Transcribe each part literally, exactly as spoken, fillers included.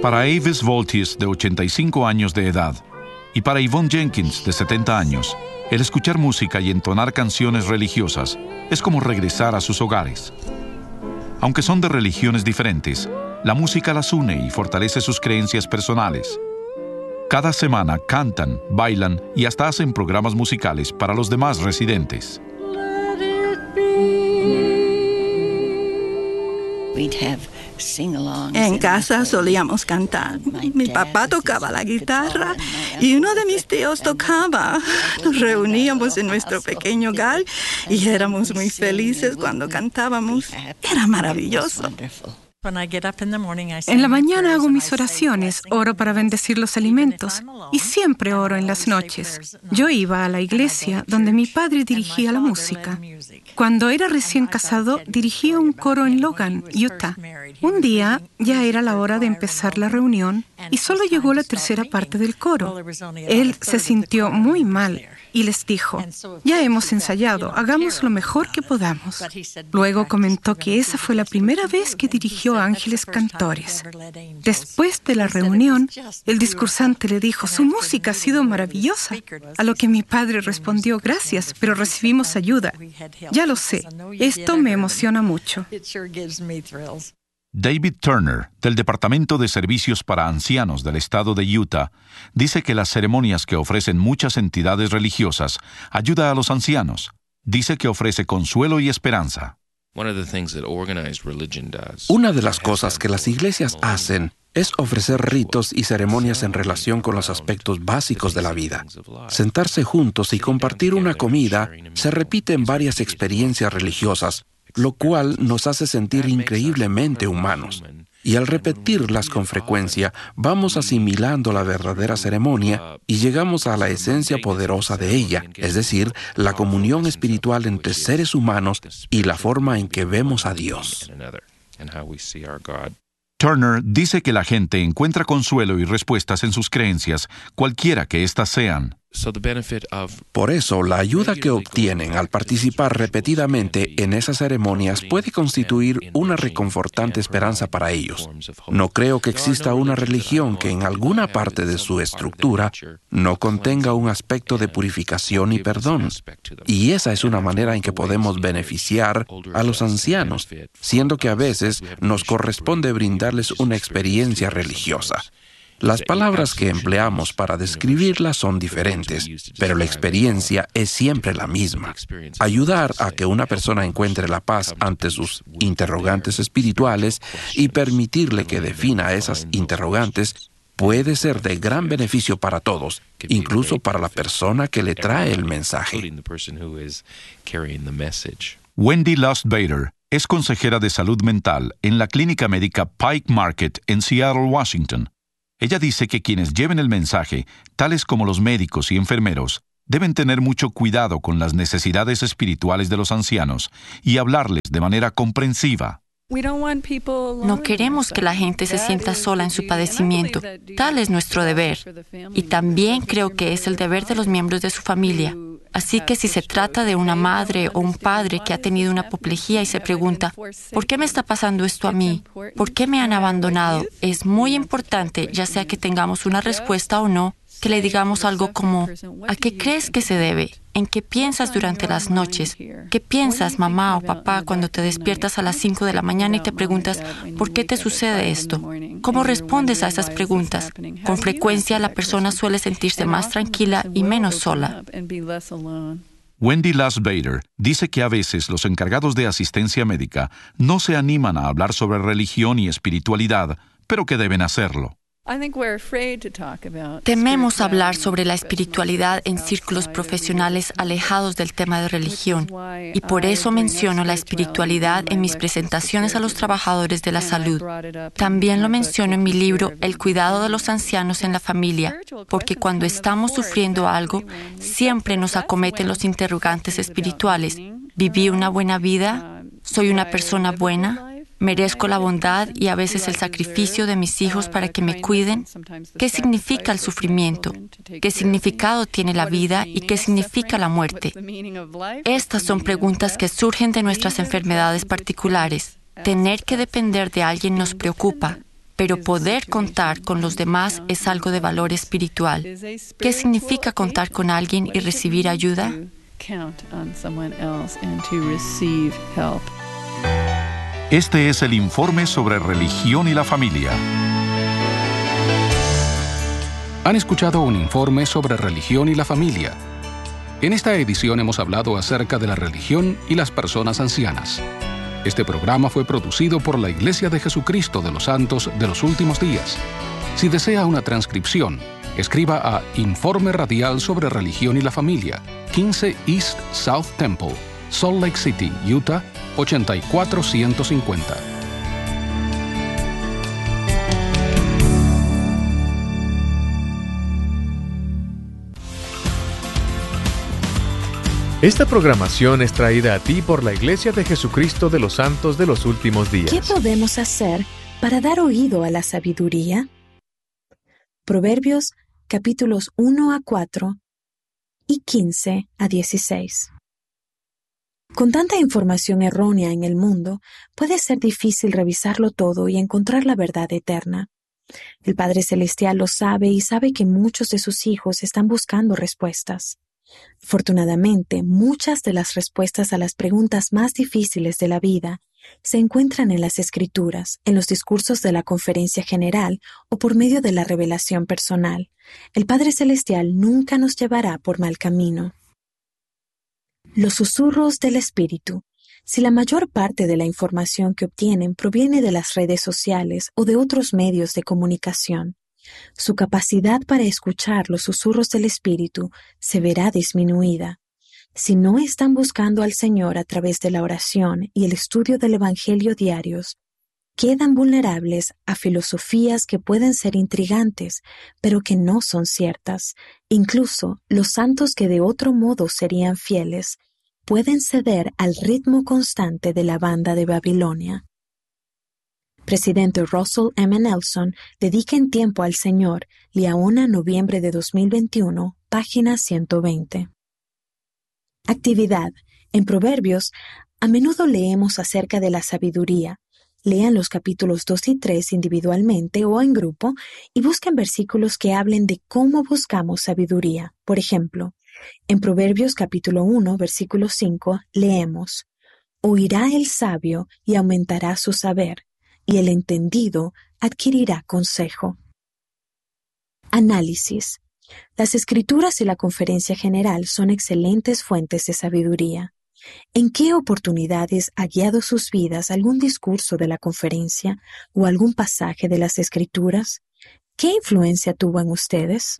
Para Avis Voltis, de ochenta y cinco años de edad, y para Yvonne Jenkins, de setenta años, el escuchar música y entonar canciones religiosas es como regresar a sus hogares. Aunque son de religiones diferentes, la música las une y fortalece sus creencias personales. Cada semana cantan, bailan y hasta hacen programas musicales para los demás residentes. En casa solíamos cantar. Mi papá tocaba la guitarra y uno de mis tíos tocaba. Nos reuníamos en nuestro pequeño hogar y éramos muy felices cuando cantábamos. Era maravilloso. En la mañana hago mis oraciones, oro para bendecir los alimentos y siempre oro en las noches. Yo iba a la iglesia donde mi padre dirigía la música. Cuando era recién casado, dirigía un coro en Logan, Utah. Un día ya era la hora de empezar la reunión y solo llegó la tercera parte del coro. Él se sintió muy mal y les dijo, ya hemos ensayado, hagamos lo mejor que podamos. Luego comentó que esa fue la primera vez que dirigió a ángeles cantores. Después de la reunión, el discursante le dijo, su música ha sido maravillosa. A lo que mi padre respondió, gracias, pero recibimos ayuda. Ya lo sé, esto me emociona mucho. David Turner, del Departamento de Servicios para Ancianos del Estado de Utah, dice que las ceremonias que ofrecen muchas entidades religiosas ayuda a los ancianos. Dice que ofrece consuelo y esperanza. Una de las cosas que las iglesias hacen es ofrecer ritos y ceremonias en relación con los aspectos básicos de la vida. Sentarse juntos y compartir una comida se repite en varias experiencias religiosas, lo cual nos hace sentir increíblemente humanos. Y al repetirlas con frecuencia, vamos asimilando la verdadera ceremonia y llegamos a la esencia poderosa de ella, es decir, la comunión espiritual entre seres humanos y la forma en que vemos a Dios. Turner dice que la gente encuentra consuelo y respuestas en sus creencias, cualquiera que éstas sean. Por eso, la ayuda que obtienen al participar repetidamente en esas ceremonias puede constituir una reconfortante esperanza para ellos. No creo que exista una religión que en alguna parte de su estructura no contenga un aspecto de purificación y perdón. Y esa es una manera en que podemos beneficiar a los ancianos, siendo que a veces nos corresponde brindarles una experiencia religiosa. Las palabras que empleamos para describirla son diferentes, pero la experiencia es siempre la misma. Ayudar a que una persona encuentre la paz ante sus interrogantes espirituales y permitirle que defina esas interrogantes puede ser de gran beneficio para todos, incluso para la persona que le trae el mensaje. Wendy Lustbader es consejera de salud mental en la clínica médica Pike Market en Seattle, Washington. Ella dice que quienes lleven el mensaje, tales como los médicos y enfermeros, deben tener mucho cuidado con las necesidades espirituales de los ancianos y hablarles de manera comprensiva. No queremos que la gente se sienta sola en su padecimiento. Tal es nuestro deber. Y también creo que es el deber de los miembros de su familia. Así que si se trata de una madre o un padre que ha tenido una apoplejía y se pregunta, ¿por qué me está pasando esto a mí? ¿Por qué me han abandonado? Es muy importante, ya sea que tengamos una respuesta o no, que le digamos algo como, ¿a qué crees que se debe? ¿En qué piensas durante las noches? ¿Qué piensas, mamá o papá, cuando te despiertas a las cinco de la mañana y te preguntas, ¿por qué te sucede esto? ¿Cómo respondes a esas preguntas? Con frecuencia la persona suele sentirse más tranquila y menos sola. Wendy Lustbader dice que a veces los encargados de asistencia médica no se animan a hablar sobre religión y espiritualidad, pero que deben hacerlo. Tememos hablar sobre la espiritualidad en círculos profesionales alejados del tema de religión, y por eso menciono la espiritualidad en mis presentaciones a los trabajadores de la salud. También lo menciono en mi libro El cuidado de los ancianos en la familia, porque cuando estamos sufriendo algo, siempre nos acometen los interrogantes espirituales. ¿Viví una buena vida? ¿Soy una persona buena? ¿Merezco la bondad y a veces el sacrificio de mis hijos para que me cuiden? ¿Qué significa el sufrimiento? ¿Qué significado tiene la vida y qué significa la muerte? Estas son preguntas que surgen de nuestras enfermedades particulares. Tener que depender de alguien nos preocupa. pero poder contar con los demás es algo de valor espiritual. ¿Qué significa contar con alguien y recibir ayuda? Este es el informe sobre religión y la familia. Han escuchado un informe sobre religión y la familia. En esta edición hemos hablado acerca de la religión y las personas ancianas. Este programa fue producido por la Iglesia de Jesucristo de los Santos de los Últimos Días. Si desea una transcripción, escriba a Informe Radial sobre Religión y la Familia, quince East South Temple, Salt Lake City, Utah, ochenta y cuatro ciento cincuenta. Esta programación es traída a ti por la Iglesia de Jesucristo de los Santos de los Últimos Días. ¿Qué podemos hacer para dar oído a la sabiduría? Proverbios capítulos uno a cuatro y quince a dieciséis. Con tanta información errónea en el mundo, puede ser difícil revisarlo todo y encontrar la verdad eterna. El Padre Celestial lo sabe y sabe que muchos de sus hijos están buscando respuestas. Afortunadamente, muchas de las respuestas a las preguntas más difíciles de la vida se encuentran en las Escrituras, en los discursos de la Conferencia General o por medio de la revelación personal. El Padre Celestial nunca nos llevará por mal camino. Los susurros del Espíritu. Si la mayor parte de la información que obtienen proviene de las redes sociales o de otros medios de comunicación, su capacidad para escuchar los susurros del Espíritu se verá disminuida. Si no están buscando al Señor a través de la oración y el estudio del Evangelio diarios, quedan vulnerables a filosofías que pueden ser intrigantes, pero que no son ciertas. Incluso los santos que de otro modo serían fieles, pueden ceder al ritmo constante de la banda de Babilonia. Presidente Russell M. Nelson, Dediquen tiempo al Señor, Liaona, noviembre de dos mil veintiuno, página ciento veinte. Actividad. En Proverbios, a menudo leemos acerca de la sabiduría. Lean los capítulos dos y tres individualmente o en grupo y busquen versículos que hablen de cómo buscamos sabiduría. Por ejemplo, en Proverbios capítulo uno, versículo cinco, leemos: Oirá el sabio y aumentará su saber, y el entendido adquirirá consejo. Análisis. Las Escrituras y la Conferencia General son excelentes fuentes de sabiduría. ¿En qué oportunidades ha guiado sus vidas algún discurso de la conferencia o algún pasaje de las Escrituras? ¿Qué influencia tuvo en ustedes?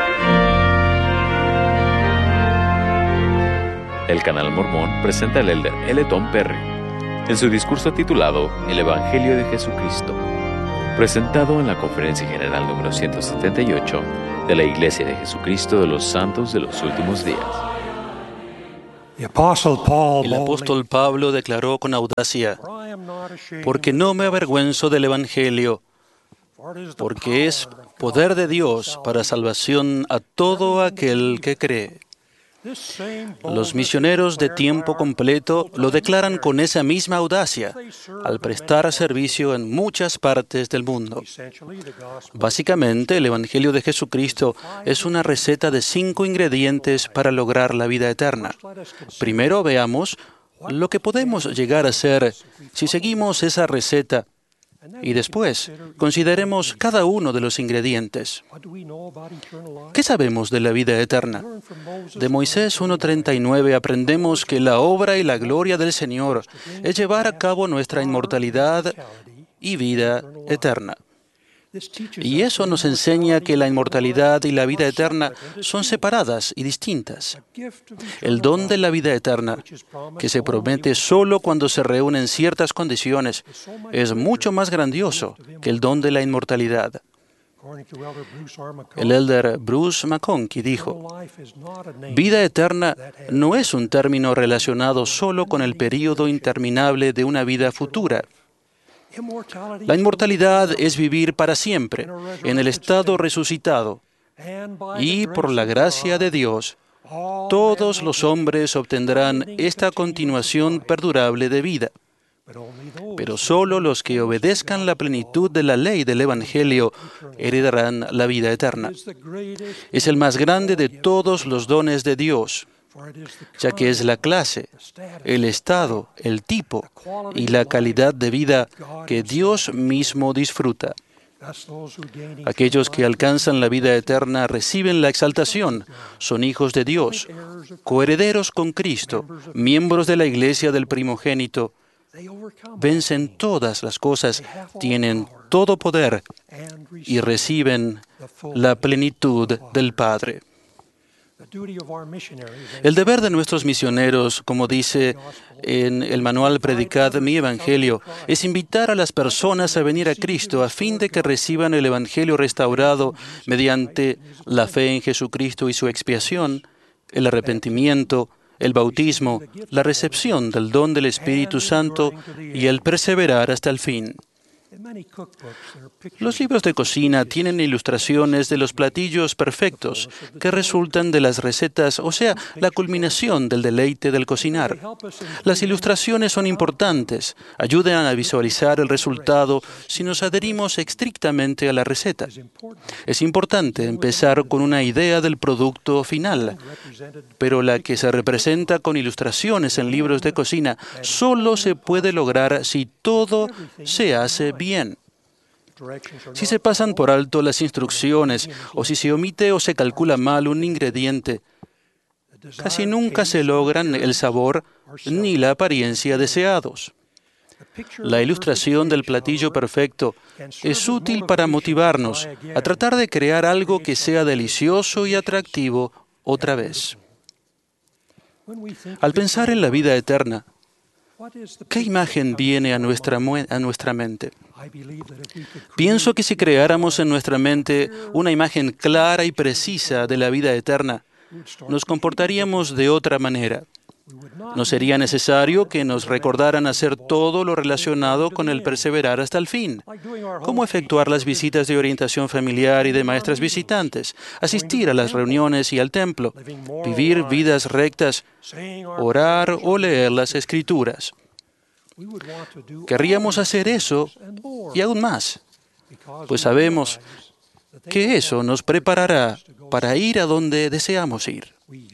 El Canal Mormón presenta al elder L. Tom Perry en su discurso titulado El Evangelio de Jesucristo, presentado en la Conferencia General número ciento setenta y ocho de la Iglesia de Jesucristo de los Santos de los Últimos Días. El apóstol Pablo declaró con audacia: porque no me avergüenzo del Evangelio, porque es poder de Dios para salvación a todo aquel que cree. Los misioneros de tiempo completo lo declaran con esa misma audacia al prestar servicio en muchas partes del mundo. Básicamente, el Evangelio de Jesucristo es una receta de cinco ingredientes para lograr la vida eterna. Primero veamos lo que podemos llegar a ser si seguimos esa receta. Y después, consideremos cada uno de los ingredientes. ¿Qué sabemos de la vida eterna? De Moisés uno treinta y nueve aprendemos que la obra y la gloria del Señor es llevar a cabo nuestra inmortalidad y vida eterna. Y eso nos enseña que la inmortalidad y la vida eterna son separadas y distintas. El don de la vida eterna, que se promete solo cuando se reúnen ciertas condiciones, es mucho más grandioso que el don de la inmortalidad. El elder Bruce McConkie dijo: vida eterna no es un término relacionado solo con el período interminable de una vida futura. La inmortalidad es vivir para siempre en el estado resucitado, y por la gracia de Dios, todos los hombres obtendrán esta continuación perdurable de vida. pero solo los que obedezcan la plenitud de la ley del Evangelio heredarán la vida eterna. Es el más grande de todos los dones de Dios, ya que es la clase, el estado, el tipo y la calidad de vida que Dios mismo disfruta. Aquellos que alcanzan la vida eterna reciben la exaltación, son hijos de Dios, coherederos con Cristo, miembros de la iglesia del primogénito, vencen todas las cosas, tienen todo poder y reciben la plenitud del Padre. El deber de nuestros misioneros, como dice en el manual Predicad mi Evangelio, es invitar a las personas a venir a Cristo a fin de que reciban el Evangelio restaurado mediante la fe en Jesucristo y su expiación, el arrepentimiento, el bautismo, la recepción del don del Espíritu Santo y el perseverar hasta el fin. Los libros de cocina tienen ilustraciones de los platillos perfectos que resultan de las recetas, o sea, la culminación del deleite del cocinar. Las ilustraciones son importantes, ayudan a visualizar el resultado si nos adherimos estrictamente a la receta. Es importante empezar con una idea del producto final, pero la que se representa con ilustraciones en libros de cocina solo se puede lograr si todo se hace bien. Bien. Si se pasan por alto las instrucciones o si se omite o se calcula mal un ingrediente, casi nunca se logran el sabor ni la apariencia deseados. La ilustración del platillo perfecto es útil para motivarnos a tratar de crear algo que sea delicioso y atractivo otra vez. Al pensar en la vida eterna, ¿qué imagen viene a nuestra, a nuestra mente? Pienso que si creáramos en nuestra mente una imagen clara y precisa de la vida eterna, nos comportaríamos de otra manera. No sería necesario que nos recordaran hacer todo lo relacionado con el perseverar hasta el fin, como efectuar las visitas de orientación familiar y de maestras visitantes, asistir a las reuniones y al templo, vivir vidas rectas, orar o leer las Escrituras. Querríamos hacer eso y aún más, pues sabemos que eso nos preparará para ir a donde deseamos ir.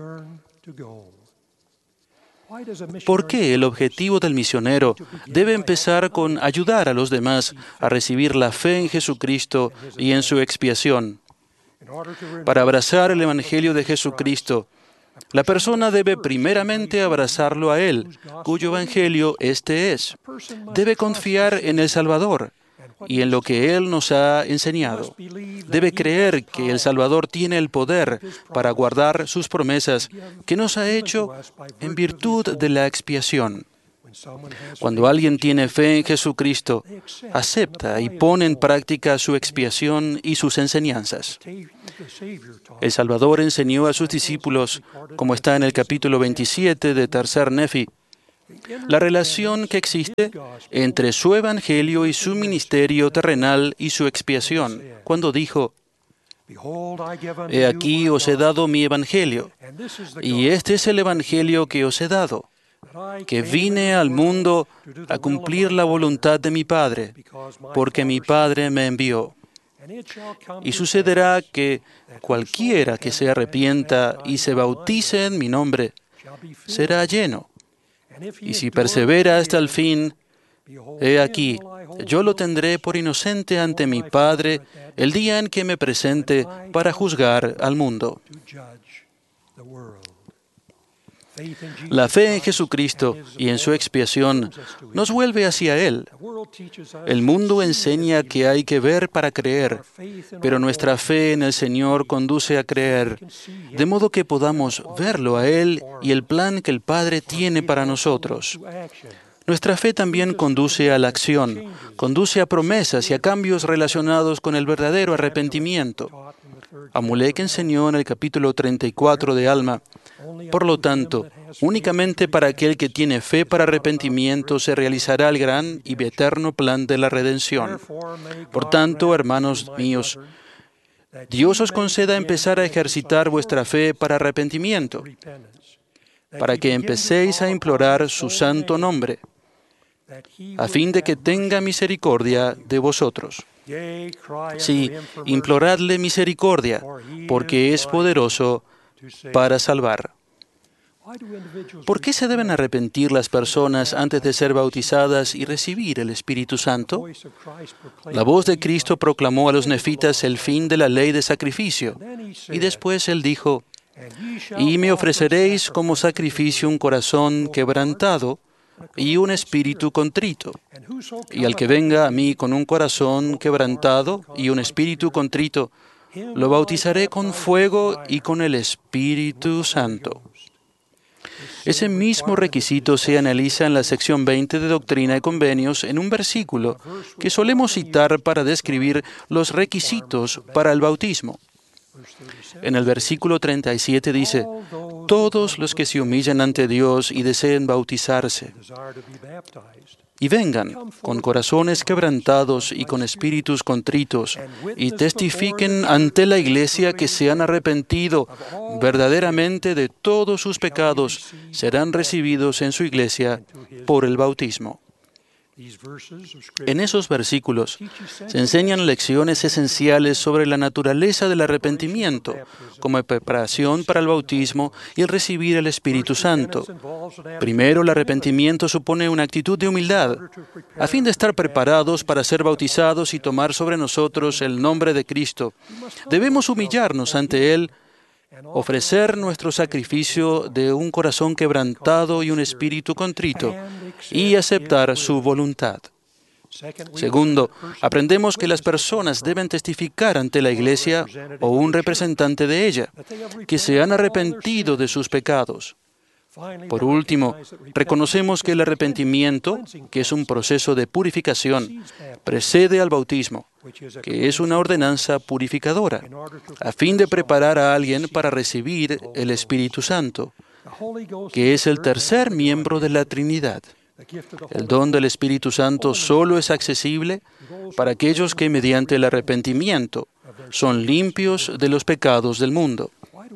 ¿Por qué el objetivo del misionero debe empezar con ayudar a los demás a recibir la fe en Jesucristo y en su expiación? Para abrazar el Evangelio de Jesucristo, la persona debe primeramente abrazarlo a Él, cuyo Evangelio este es. Debe confiar en el Salvador y en lo que Él nos ha enseñado. Debe creer que el Salvador tiene el poder para guardar sus promesas que nos ha hecho en virtud de la expiación. Cuando alguien tiene fe en Jesucristo, acepta y pone en práctica su expiación y sus enseñanzas. El Salvador enseñó a sus discípulos, como está en el capítulo veintisiete de Tercer Nefi, la relación que existe entre su evangelio y su ministerio terrenal y su expiación, cuando dijo: He aquí os he dado mi evangelio, y este es el evangelio que os he dado, que vine al mundo a cumplir la voluntad de mi Padre, porque mi Padre me envió. Y sucederá que cualquiera que se arrepienta y se bautice en mi nombre, será lleno. Y si persevera hasta el fin, he aquí, yo lo tendré por inocente ante mi Padre el día en que me presente para juzgar al mundo. La fe en Jesucristo y en su expiación nos vuelve hacia Él. El mundo enseña que hay que ver para creer, pero nuestra fe en el Señor conduce a creer, de modo que podamos verlo a Él y el plan que el Padre tiene para nosotros. Nuestra fe también conduce a la acción, conduce a promesas y a cambios relacionados con el verdadero arrepentimiento. Amulek enseñó en el capítulo treinta y cuatro de Alma: por lo tanto, únicamente para aquel que tiene fe para arrepentimiento se realizará el gran y eterno plan de la redención. Por tanto, hermanos míos, Dios os conceda empezar a ejercitar vuestra fe para arrepentimiento, para que empecéis a implorar su santo nombre. a fin de que tenga misericordia de vosotros. Sí, imploradle misericordia, porque es poderoso para salvar. ¿Por qué se deben arrepentir las personas antes de ser bautizadas y recibir el Espíritu Santo? La voz de Cristo proclamó a los nefitas el fin de la ley de sacrificio, y después Él dijo, «Y me ofreceréis como sacrificio un corazón quebrantado y un espíritu contrito. Y al que venga a mí con un corazón quebrantado y un espíritu contrito, lo bautizaré con fuego y con el Espíritu Santo». Ese mismo requisito se analiza en la sección veinte de Doctrina y Convenios en un versículo que solemos citar para describir los requisitos para el bautismo. En el versículo treinta y siete dice, «Todos los que se humillen ante Dios y deseen bautizarse, y vengan con corazones quebrantados y con espíritus contritos, y testifiquen ante la iglesia que se han arrepentido verdaderamente de todos sus pecados, serán recibidos en su iglesia por el bautismo». En esos versículos se enseñan lecciones esenciales sobre la naturaleza del arrepentimiento, como preparación para el bautismo y el recibir el Espíritu Santo. Primero, el arrepentimiento supone una actitud de humildad, a fin de estar preparados para ser bautizados y tomar sobre nosotros el nombre de Cristo. Debemos humillarnos ante Él, ofrecer nuestro sacrificio de un corazón quebrantado y un espíritu contrito, y aceptar su voluntad. Segundo, aprendemos que las personas deben testificar ante la iglesia o un representante de ella, que se han arrepentido de sus pecados. Por último, reconocemos que el arrepentimiento, que es un proceso de purificación, precede al bautismo, que es una ordenanza purificadora, a fin de preparar a alguien para recibir el Espíritu Santo, que es el tercer miembro de la Trinidad. El don del Espíritu Santo solo es accesible para aquellos que mediante el arrepentimiento son limpios de los pecados del mundo.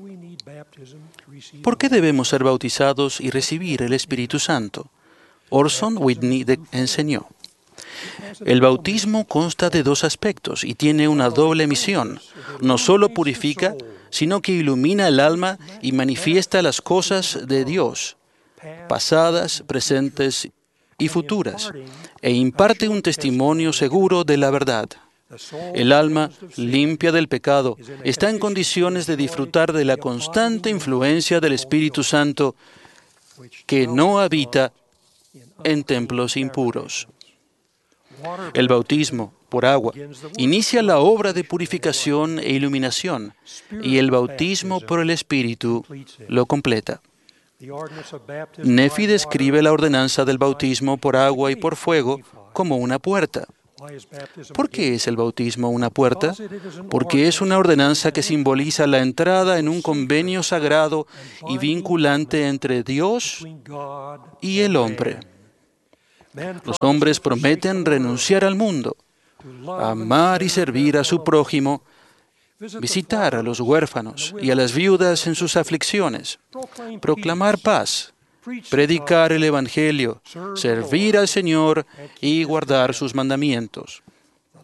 ¿Por qué debemos ser bautizados y recibir el Espíritu Santo? Orson Whitney de- enseñó. El bautismo consta de dos aspectos y tiene una doble misión. No solo purifica, sino que ilumina el alma y manifiesta las cosas de Dios, pasadas, presentes y futuras, e imparte un testimonio seguro de la verdad. El alma, limpia del pecado, está en condiciones de disfrutar de la constante influencia del Espíritu Santo, que no habita en templos impuros. El bautismo por agua inicia la obra de purificación e iluminación, y el bautismo por el Espíritu lo completa. Nefi describe la ordenanza del bautismo por agua y por fuego como una puerta. ¿Por qué es el bautismo una puerta? Porque es una ordenanza que simboliza la entrada en un convenio sagrado y vinculante entre Dios y el hombre. Los hombres prometen renunciar al mundo, amar y servir a su prójimo, visitar a los huérfanos y a las viudas en sus aflicciones, proclamar paz, predicar el Evangelio, servir al Señor y guardar sus mandamientos.